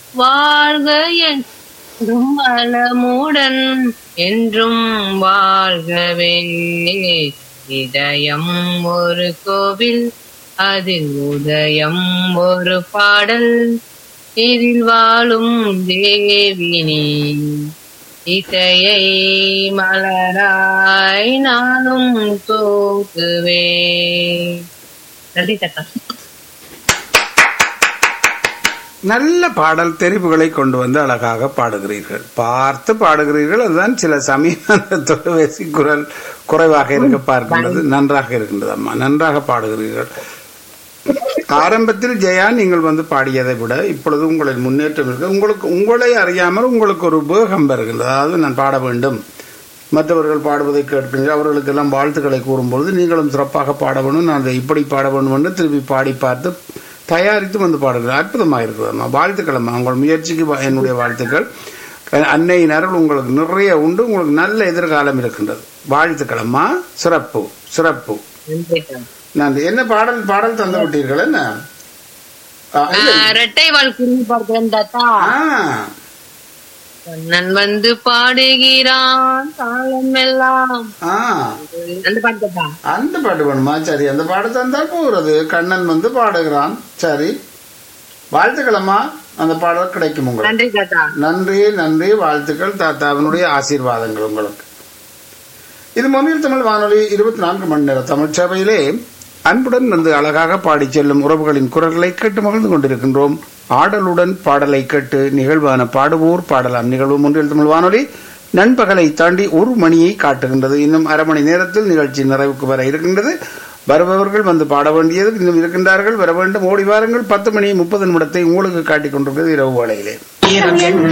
வாழ்க என்றும் வளமுடன் என்றும் வாழ்கவே. இதயம் ஒரு கோவில், அதில் உதயம் ஒரு பாடல், இதில் வாழும் தேவினி இசையை மலராய் நானும் தோக்குவே. நன்றி தக்கா. நல்ல பாடல் தெரிவுகளை கொண்டு வந்து அழகாக பாடுகிறீர்கள், பார்த்து பாடுகிறீர்கள். அதுதான் சில சமயம் அந்த தொலைபேசி குரல் குறைவாக இருக்க பார்க்கின்றது. நன்றாக இருக்கின்றது அம்மா, நன்றாக பாடுகிறீர்கள். ஆரம்பத்தில் ஜெயா நீங்கள் வந்து பாடியதை விட இப்பொழுது உங்களின் முன்னேற்றம் இருக்கு. உங்களுக்கு உங்களை அறியாமல் உங்களுக்கு ஒரு வேகம் வருகின்றது. அதாவது நான் பாட வேண்டும், மற்றவர்கள் பாடுவதை கேட்பீங்க, அவர்களுக்கெல்லாம் வாழ்த்துக்களை கூறும்பொழுது நீங்களும் சிறப்பாக பாட வேண்டும், நான் அதை இப்படி பாட வேண்டும் என்று திருப்பி பாடி பார்த்து தயாரித்து வந்து பாடுகிறேன். அற்புதமாக இருக்கிறதம்மா, வாழ்த்துக்களம்மா. உங்கள் முயற்சிக்கு என்னுடைய வாழ்த்துக்கள். அன்னையினர்கள் உங்களுக்கு நிறைய உண்டு, உங்களுக்கு நல்ல எதிர்காலம் இருக்கின்றது. வாழ்த்துக்களம்மா, சிறப்பு சிறப்பு. நன்றி. என்ன பாடல் பாடல் தந்து விட்டீர்கள்? என்ன இரட்டை வாழ் குருவி பார்க்கிறேன் தாத்தா. கண்ணன் வந்து பாடுகிறான் காலம் எல்லாம். அந்த பாட்டு தாத்தா, அந்த பாட்டு வேணுமா? சரி, அந்த பாட்டு தந்தால் போகிறது. கண்ணன் வந்து பாடுகிறான். சரி, வாழ்த்துக்களம்மா. அந்த பாடல் கிடைக்கும் உங்களுக்கு. நன்றி தாத்தா. நன்றி நன்றி, வாழ்த்துக்கள். தாத்தாவினுடைய ஆசீர்வாதங்கள் உங்களுக்கு. இது மொழியில் தமிழ் வானொலி 24 மணி நேர தமிழ் சேவையிலே அன்புடன் வந்து அழகாக பாடி செல்லும் உறவுகளின் குரல்களை கேட்டு மகிழ்ந்து கொண்டிருக்கின்றோம். ஆடலுடன் பாடலை கேட்டு நிகழ்வான பாடுவோர் பாடலாம் நிகழ்வு ஒன்றில் தமிழ் வானொலி நண்பகலை தாண்டி 1 மணியை காட்டுகின்றது. இன்னும் அரை மணி நேரத்தில் நிகழ்ச்சி நிறைவுக்கு வர இருக்கின்றது. வருபவர்கள் வந்து பாட வேண்டியது இன்னும் இருக்கின்றார்கள், வர வேண்டும், ஓடி வாருங்கள். 10 மணி 30 நிமிடத்தை உங்களுக்கு காட்டிக் கொண்டிருக்கிறது இரவு வேளையிலே.